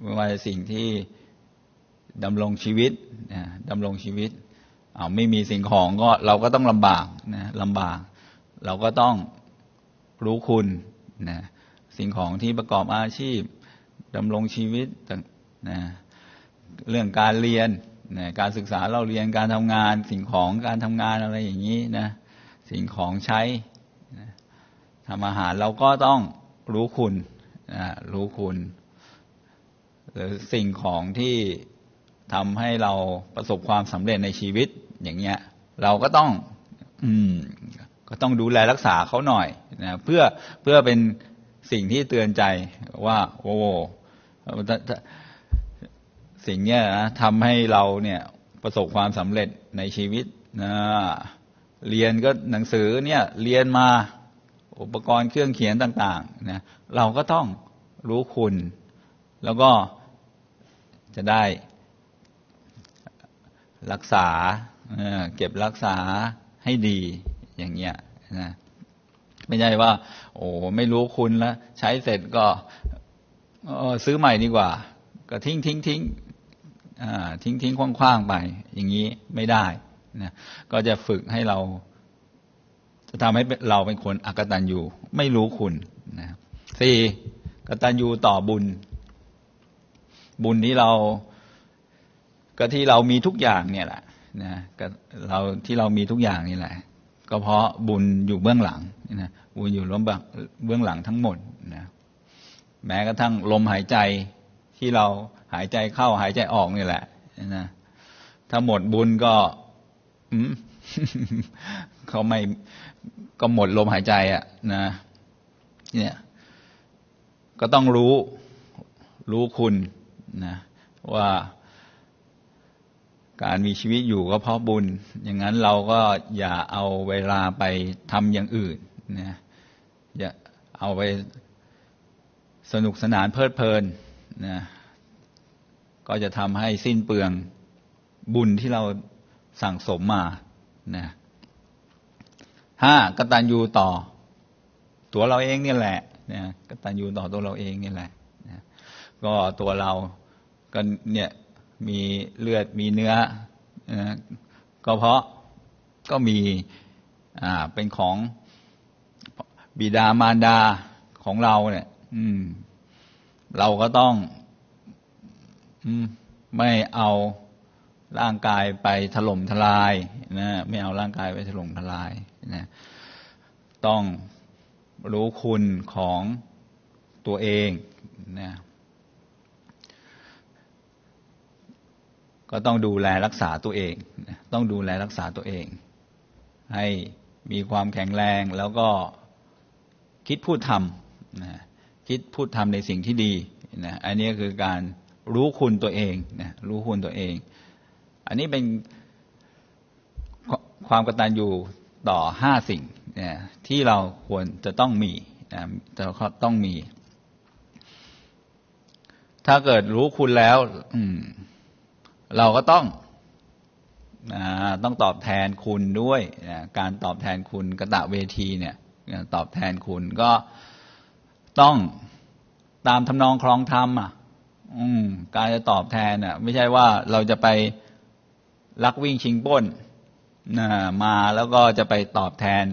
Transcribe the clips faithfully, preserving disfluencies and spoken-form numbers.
ไม่ว่าสิ่งที่ดำรงชีวิตนะดำรงชีวิตเอาไม่มีสิ่งของก็เราก็ต้องลำบากนะลำบากเราก็ต้องรู้คุณนะสิ่งของที่ประกอบอาชีพดำรงชีวิตนะเรื่องการเรียนนะการศึกษาเราเรียนการทำงานสิ่งของการทำงานอะไรอย่างนี้นะสิ่งของใช้นะทำอาหารเราก็ต้องรู้คุณนะรู้คุณหรือสิ่งของที่ทำให้เราประสบความสำเร็จในชีวิตอย่างเงี้ยเราก็ต้องอืมก็ต้องดูแลรักษาเขาหน่อยนะเพื่อเพื่อเป็นสิ่งที่เตือนใจว่าโอ้สิ่งเนี้ยนะทำให้เราเนี่ยประสบความสำเร็จในชีวิตนะเรียนก็หนังสือเนี่ยเรียนมาอุปกรณ์เครื่องเขียนต่างๆนะเราก็ต้องรู้คุณแล้วก็จะได้รักษาเก็บรักษาให้ดีอย่างเงี้ยนะไม่ใช่ว่าโอ้ไม่รู้คุณแล้วใช้เสร็จก็ซื้อใหม่ดีกว่าก็ทิ้งทิ้งทิ้งทิ้งทิ้งคว้างๆไปอย่างนี้ไม่ได้นะก็จะฝึกให้เราจะทำให้เราเป็นคนอกตัญญูไม่รู้คุณนะสี่กตัญญูต่อบุญบุญที่เราก็ที่เรามีทุกอย่างเนี่ยแหละนะก็เราที่เรามีทุกอย่างนี่แหละก็เพราะบุญอยู่เบื้องหลังนะบุญอยู่ล้มเบื้องหลังทั้งหมดนะแม้กระทั่งลมหายใจที่เราหายใจเข้าหายใจออกนี่แหละนะถ้าหมดบุญก็อืม เขาไม่ก็หมดลมหายใจอ่ะนะเนี่ยก็ต้องรู้รู้คุณนะว่าการมีชีวิตอยู่ก็เพราะบุญอย่างนั้นเราก็อย่าเอาเวลาไปทำอย่างอื่นนะอย่าเอาไปสนุกสนานเพลิดเพลินนะก็จะทำให้สิ้นเปลืองบุญที่เราสั่งสมมานะห้ากตัญญูต่อตัวเราเองนี่แหละนะกตัญญูต่อตัวเราเองนี่แหละนะก็ตัวเราก็เนี่ยมีเลือดมีเนื้อนะก็เพราะก็มีอ่าเป็นของบิดามารดาของเราเนี่ยอืมเราก็ต้องอืมไม่เอาร่างกายไปถล่มทลายนะไม่เอาร่างกายไปถล่มทลายนะต้องรู้คุณของตัวเองนะก็ต้องดูแลรักษาตัวเองต้องดูแลรักษาตัวเองให้มีความแข็งแรงแล้วก็คิดพูดทำนะคิดพูดทำในสิ่งที่ดีนะอันนี้คือการรู้คุณตัวเองนะรู้คุณตัวเองอันนี้เป็นความกตัญญูต่อห้าสิ่งนะที่เราควรจะต้องมีนะจะต้องมีถ้าเกิดรู้คุณแล้วอืมเราก็ต้องต้องตอบแทนคุณด้วยการตอบแทนคุณกตเวทีเนี่ยตอบแทนคุณก็ต้องตามทำนองครองธรรมอ่ะการจะตอบแทนอ่ะไม่ใช่ว่าเราจะไปลักวิ่งชิงปล้นมาแล้วก็จะไปตอบแทน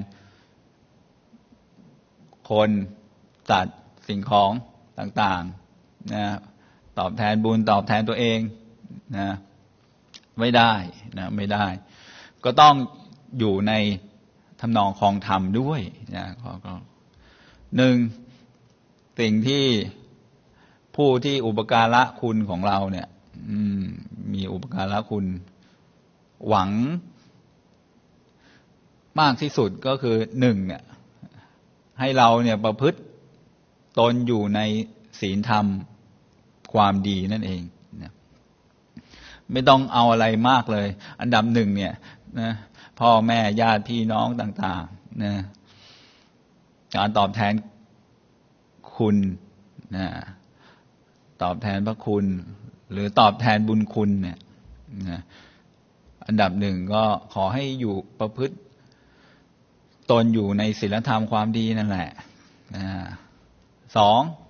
คนสัตว์สิ่งของต่างๆนะตอบแทนบุญตอบแทนตัวเองนะไม่ได้นะไม่ได้ก็ต้องอยู่ในทำนองครองธรรมด้วยนะก็หนึ่งสิ่งที่ผู้ที่อุปการะคุณของเราเนี่ยมีอุปการะคุณหวังมากที่สุดก็คือหนึ่งเนี่ยให้เราเนี่ยประพฤติตนอยู่ในศีลธรรมความดีนั่นเองนะไม่ต้องเอาอะไรมากเลยอันดับหนึ่งเนี่ยนะพ่อแม่ญาติพี่น้องต่างๆนะการตอบแทนคุณนะตอบแทนพระคุณหรือตอบแทนบุญคุณเนี่ยนะอันดับหนึ่งก็ขอให้อยู่ประพฤติตนอยู่ในศีลธรรมความดีนั่นแหละนะสอง